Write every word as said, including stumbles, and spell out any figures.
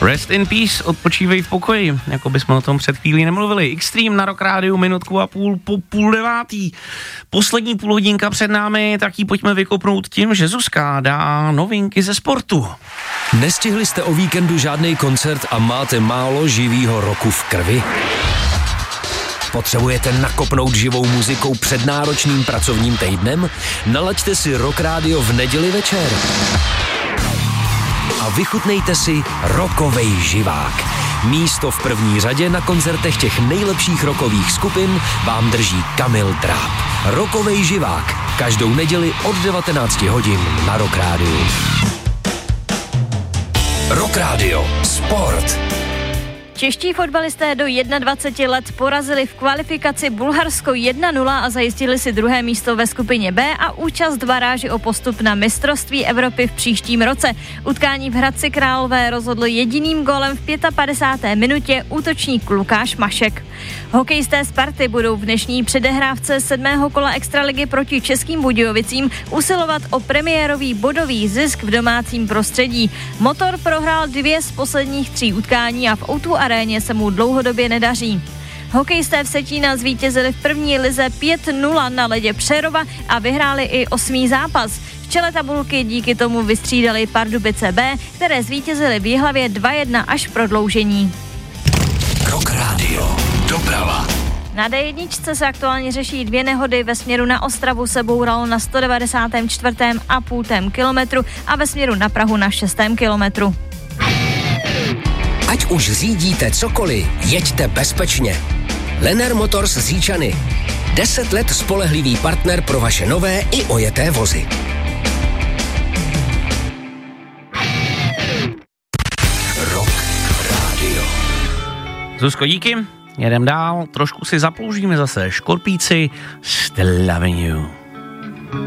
Rest in peace, odpočívej v pokoji, jako bychom o tom před chvílí nemluvili. Extreme na Rock Rádiu, minutku a půl po půl devátý. Poslední půl hodinka před námi, tak ji pojďme vykopnout tím, že Zuzka dá novinky ze sportu. Nestihli jste o víkendu žádný koncert a máte málo živýho roku v krvi? Potřebujete nakopnout živou muzikou před náročným pracovním týdnem? Nalaďte si Rock Radio v neděli večer. A vychutnejte si rockovej živák. Místo v první řadě na koncertech těch nejlepších rockových skupin vám drží Kamil Dráp. Rockovej živák. Každou neděli od devatenácti hodin na Rock Radio. Rock Radio. Sport. Čeští fotbalisté do dvaceti jedna let porazili v kvalifikaci Bulharsko jedna nula a zajistili si druhé místo ve skupině B a účast v baráži o postup na mistrovství Evropy v příštím roce. Utkání v Hradci Králové rozhodl jediným gólem v padesáté páté minutě útočník Lukáš Mašek. Hokejisté Sparty budou v dnešní předehrávce sedmého kola extraligy proti Českým Budějovicím usilovat o premiérový bodový zisk v domácím prostředí. Motor prohrál dvě z posledních tří utkání a v ó dva aréně se mu dlouhodobě nedaří. Hokejisté Vsetína zvítězili v první lize pět nula na ledě Přerova a vyhráli i osmý zápas. V čele tabulky díky tomu vystřídali Pardubice B, které zvítězili v Jihlavě dva jedna až v prodloužení. Rock Radio. Doprava. Na dé jedna se aktuálně řeší dvě nehody. Ve směru na Ostravu se bouralo na sto devadesát čtyři a půl kilometru a ve směru na Prahu na šestém kilometru. Ať už řídíte cokoliv, jeďte bezpečně. Lenner Motors z Říčany. Deset let spolehlivý partner pro vaše nové i ojeté vozy. Rock Radio. Zuzko, díky. Jedem dál, trošku si zaploužíme zase Škorpíci Still Loving You.